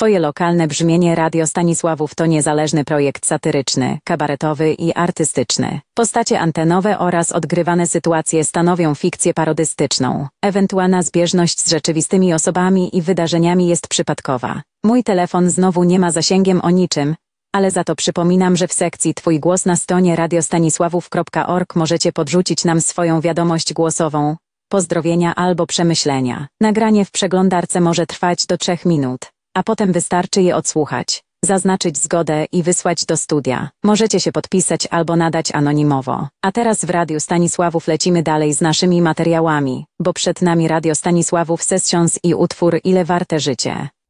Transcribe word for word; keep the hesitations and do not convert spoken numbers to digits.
Twoje lokalne brzmienie Radio Stanisławów to niezależny projekt satyryczny, kabaretowy i artystyczny. Postacie antenowe oraz odgrywane sytuacje stanowią fikcję parodystyczną. Ewentualna zbieżność z rzeczywistymi osobami i wydarzeniami jest przypadkowa. Mój telefon znowu nie ma zasięgiem o niczym, ale za to przypominam, że w sekcji Twój głos na stronie radiostanisławów kropka org możecie podrzucić nam swoją wiadomość głosową, pozdrowienia albo przemyślenia. Nagranie w przeglądarce może trwać do trzech minut, a potem wystarczy je odsłuchać, zaznaczyć zgodę i wysłać do studia. Możecie się podpisać albo nadać anonimowo. A teraz w Radiu Stanisławów lecimy dalej z naszymi materiałami, bo przed nami Radio Stanisławów Sessions i utwór Ile warte życie.